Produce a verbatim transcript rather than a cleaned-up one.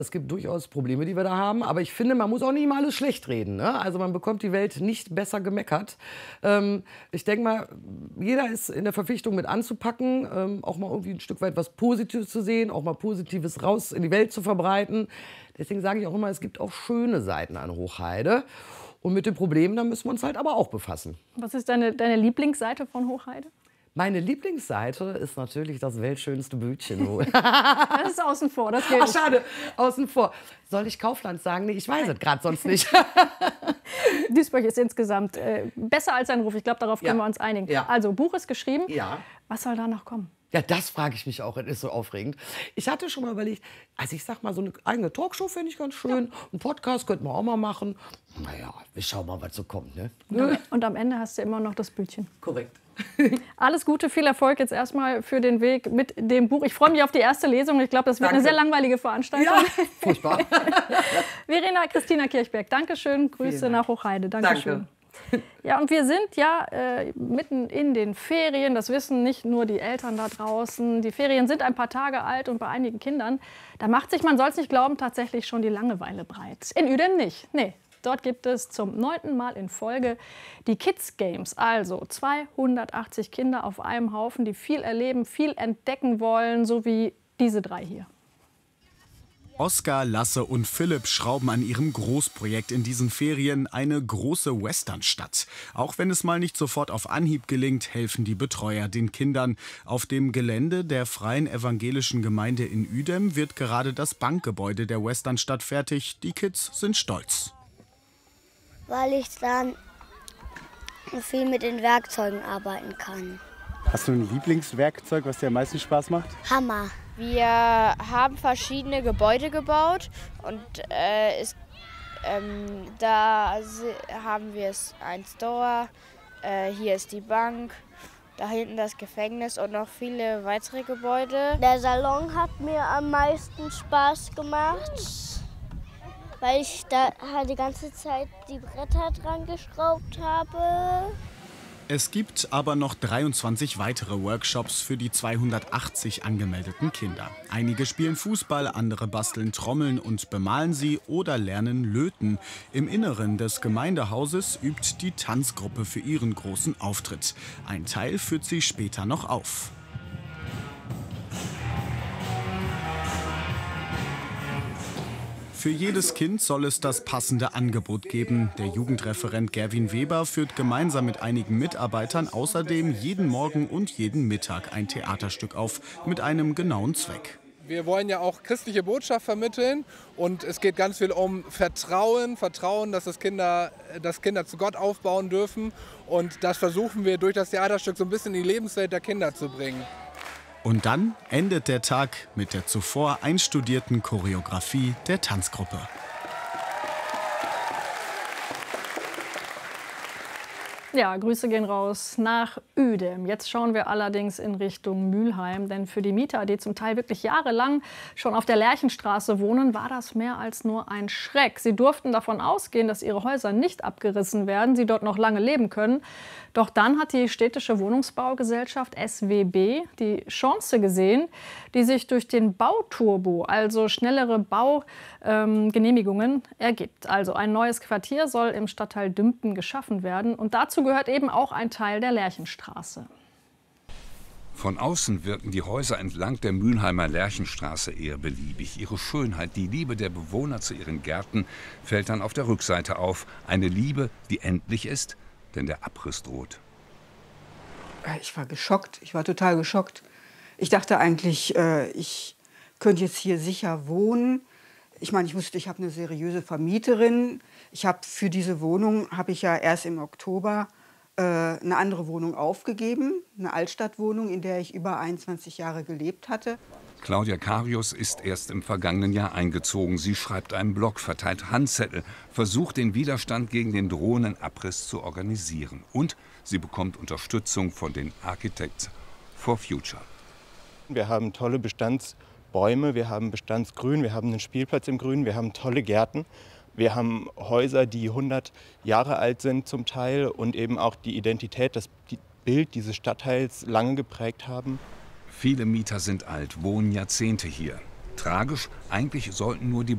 Es gibt durchaus Probleme, die wir da haben, aber ich finde, man muss auch nicht mal alles schlecht reden, ne? Also man bekommt die Welt nicht besser gemeckert. Ähm, ich denke mal, jeder ist in der Verpflichtung mit anzupacken, ähm, auch mal irgendwie ein Stück weit was Positives zu sehen, auch mal Positives raus in die Welt zu verbreiten. Deswegen sage ich auch immer, es gibt auch schöne Seiten an Hochheide. Und mit den Problemen, da müssen wir uns halt aber auch befassen. Was ist deine, deine Lieblingsseite von Hochheide? Meine Lieblingsseite ist natürlich das weltschönste Bütchen. Das ist außen vor, das gilt. Ach, schade, außen vor. Soll ich Kaufland sagen? Nee, ich weiß es gerade sonst nicht. Duisburg ist insgesamt äh, besser als ein Ruf. Ich glaube, darauf können Ja. wir uns einigen. Ja. Also, Buch ist geschrieben. Ja. Was soll da noch kommen? Ja, das frage ich mich auch. Das ist so aufregend. Ich hatte schon mal überlegt, also ich sag mal, so eine eigene Talkshow fände ich ganz schön. Ja. Einen Podcast könnten wir auch mal machen. Naja, wir schauen mal, was so kommt. Ne? Und, am, und am Ende hast du immer noch das Bütchen. Korrekt. Alles Gute, viel Erfolg jetzt erstmal für den Weg mit dem Buch. Ich freue mich auf die erste Lesung. Ich glaube, das wird Danke. eine sehr langweilige Veranstaltung. Ja, furchtbar. Verena Christina Kirchberg, Dankeschön. Grüße nach Hochheide. Dankeschön. Danke. Ja, und wir sind ja äh, mitten in den Ferien. Das wissen nicht nur die Eltern da draußen. Die Ferien sind ein paar Tage alt und bei einigen Kindern, da macht sich, man soll es nicht glauben, tatsächlich schon die Langeweile breit. In Uedem nicht. Nee. Dort gibt es zum neunten Mal in Folge die Kids Games, also zweihundertachtzig Kinder auf einem Haufen, die viel erleben, viel entdecken wollen, so wie diese drei hier. Oskar, Lasse und Philipp schrauben an ihrem Großprojekt in diesen Ferien, eine große Westernstadt. Auch wenn es mal nicht sofort auf Anhieb gelingt, helfen die Betreuer den Kindern. Auf dem Gelände der Freien Evangelischen Gemeinde in Uedem wird gerade das Bankgebäude der Westernstadt fertig. Die Kids sind stolz. Weil ich dann viel mit den Werkzeugen arbeiten kann. Hast du ein Lieblingswerkzeug, was dir am meisten Spaß macht? Hammer. Wir haben verschiedene Gebäude gebaut und äh, es, ähm, da haben wir einen Store, äh, hier ist die Bank, da hinten das Gefängnis und noch viele weitere Gebäude. Der Salon hat mir am meisten Spaß gemacht, weil ich da die ganze Zeit die Bretter dran geschraubt habe. Es gibt aber noch dreiundzwanzig weitere Workshops für die zweihundertachtzig angemeldeten Kinder. Einige spielen Fußball, andere basteln Trommeln und bemalen sie oder lernen Löten. Im Inneren des Gemeindehauses übt die Tanzgruppe für ihren großen Auftritt. Ein Teil führt sie später noch auf. Für jedes Kind soll es das passende Angebot geben. Der Jugendreferent Gerwin Weber führt gemeinsam mit einigen Mitarbeitern außerdem jeden Morgen und jeden Mittag ein Theaterstück auf, mit einem genauen Zweck. Wir wollen ja auch christliche Botschaft vermitteln und es geht ganz viel um Vertrauen, Vertrauen, dass, das Kinder, dass Kinder zu Gott aufbauen dürfen und das versuchen wir durch das Theaterstück so ein bisschen in die Lebenswelt der Kinder zu bringen. Und dann endet der Tag mit der zuvor einstudierten Choreografie der Tanzgruppe. Ja, Grüße gehen raus nach Uedem. Jetzt schauen wir allerdings in Richtung Mülheim, denn für die Mieter, die zum Teil wirklich jahrelang schon auf der Lerchenstraße wohnen, war das mehr als nur ein Schreck. Sie durften davon ausgehen, dass ihre Häuser nicht abgerissen werden, sie dort noch lange leben können. Doch dann hat die städtische Wohnungsbaugesellschaft S W B die Chance gesehen, die sich durch den Bauturbo, also schnellere Baugenehmigungen, ähm, ergibt. Also ein neues Quartier soll im Stadtteil Dümpten geschaffen werden und dazu gehört eben auch ein Teil der Lerchenstraße. Von außen wirken die Häuser entlang der Mülheimer Lerchenstraße eher beliebig. Ihre Schönheit, die Liebe der Bewohner zu ihren Gärten, fällt dann auf der Rückseite auf. Eine Liebe, die endlich ist, denn der Abriss droht. Ich war geschockt. Ich war total geschockt. Ich dachte eigentlich, ich könnte jetzt hier sicher wohnen. Ich meine, ich wusste, ich habe eine seriöse Vermieterin. Ich habe für diese Wohnung habe ich ja erst im Oktober äh, eine andere Wohnung aufgegeben, eine Altstadtwohnung, in der ich über einundzwanzig Jahre gelebt hatte. Claudia Karius ist erst im vergangenen Jahr eingezogen. Sie schreibt einen Blog, verteilt Handzettel, versucht den Widerstand gegen den drohenden Abriss zu organisieren. Und sie bekommt Unterstützung von den Architects for Future. Wir haben tolle Bestandsbäume, wir haben Bestandsgrün, wir haben einen Spielplatz im Grün, wir haben tolle Gärten. Wir haben Häuser, die hundert Jahre alt sind zum Teil und eben auch die Identität, das Bild dieses Stadtteils lange geprägt haben. Viele Mieter sind alt, wohnen Jahrzehnte hier. Tragisch, eigentlich sollten nur die